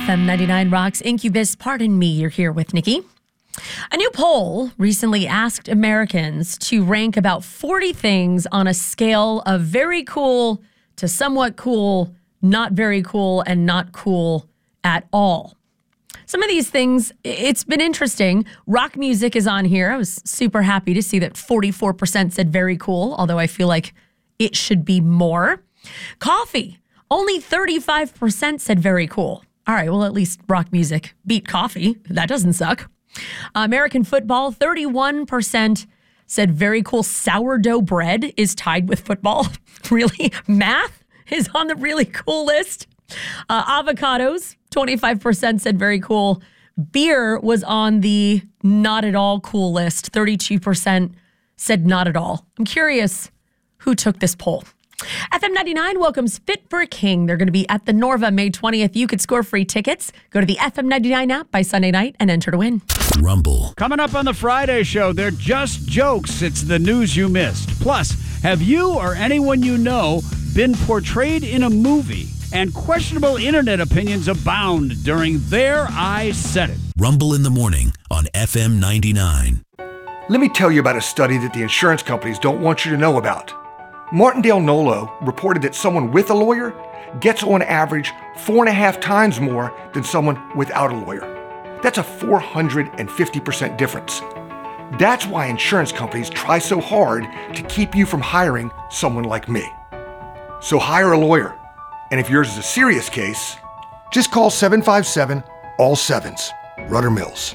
FM 99 Rocks Incubus. Pardon me, you're here with Nikki. A new poll recently asked Americans to rank about 40 things on a scale of very cool to somewhat cool, not very cool, and not cool at all. Some of these things, it's been interesting. Rock music is on here. I was super happy to see that 44% said very cool, although I feel like it should be more. Coffee, only 35% said very cool. All right, well, at least rock music beat coffee. That doesn't suck. American football, 31% said very cool. Sourdough bread is tied with football. Really? Math is on the really cool list. Avocados, 25% said very cool. Beer was on the not at all cool list. 32% said not at all. I'm curious who took this poll. FM 99 welcomes Fit for a King. They're going to be at the Norva May 20th. You could score free tickets. Go to the FM 99 app by Sunday night and enter to win. Rumble. Coming up on the Friday show, they're just jokes. It's the news you missed. Plus, have you or anyone you know been portrayed in a movie? And questionable internet opinions abound during There I Said It. Rumble in the morning on FM 99. Let me tell you about a study that the insurance companies don't want you to know about. Martindale Nolo reported that someone with a lawyer gets on average 4.5 times more than someone without a lawyer. That's a 450% difference. That's why insurance companies try so hard to keep you from hiring someone like me. So hire a lawyer. And if yours is a serious case, just call 757-ALL-7s. Rudder Mills.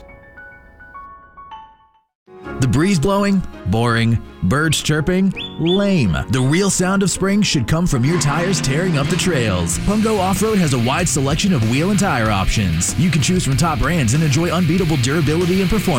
The breeze blowing? Boring. Birds chirping? Lame. The real sound of spring should come from your tires tearing up the trails. Pungo Off-Road has a wide selection of wheel and tire options. You can choose from top brands and enjoy unbeatable durability and performance.